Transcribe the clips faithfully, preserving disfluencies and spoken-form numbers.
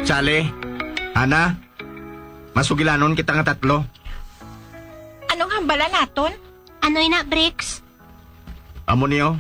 Sally, Ana, masugilanon kita nga tatlo. Anong hambala naton? Ano'y na, Bricks? Amo niyo.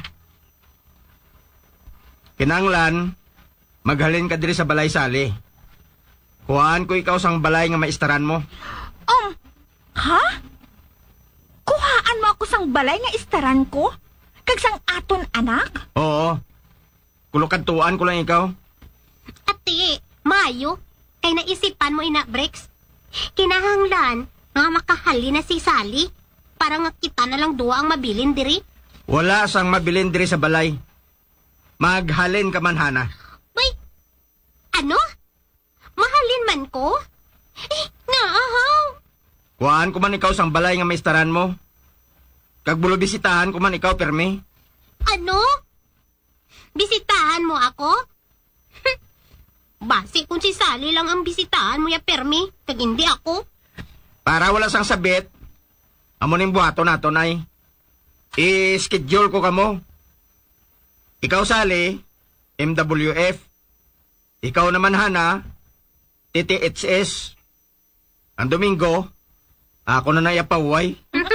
Kinanglan, maghalin ka diri sa balay Sally. Kuhaan ko ikaw sang balay nga maistaran mo. Um, ha? Kuhaan mo ako sang balay nga istaran ko? Kag sang aton anak? Oo. Kulokadtuan ko lang ikaw. Ati, Mayo, kay naisipan mo ina, Bricks. Kinahanglan nga makahali na si Sally para nga kita na lang duwa ang mabilin diri. Wala sang mabilin diri sa balay. Maghalin ka man, Hana. Bay, ano? Mahalin man ko? Eh, naahaw. Kuhaan ko man ikaw sang balay nga maistaran mo. Kag bulo bisitahan ko man ikaw, permi. Ano? Bisitahan mo ako? Basi kung si Sally lang ang bisitahan mo ya, Permi, kag hindi ako. Para wala sang sabit, amo ning buhato naton ay. I-schedule ko kamo. Ikaw, Sally, M W F. Ikaw naman, Hana, T T H S. Ang Domingo, ako na nayapaway.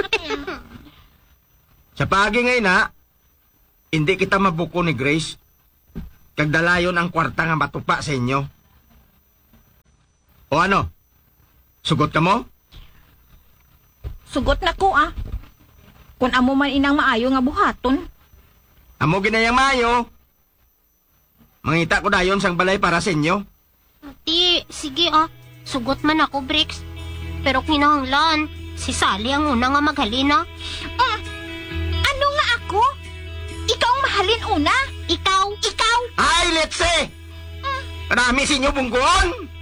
Sa pagi ngayon na, hindi kita mabuko ni Grace. Kagdalayon ang kwarta nga matupa sa inyo. O ano? Sugot ka mo? Sugot na ko ah. Kung amo man inang maayo nga buhaton. Amo ginayang mayo. Mangita ko dayon sang balay para sa inyo. Ati, sige ah. Sugot man ako, Bricks. Pero kinahanglan, si Sally ang una nga maghalina. Ah, ano nga ako? Ikaw ang mahalin una? Ikaw? Ikaw? Ay, let's say! Marami sa inyo bunggon!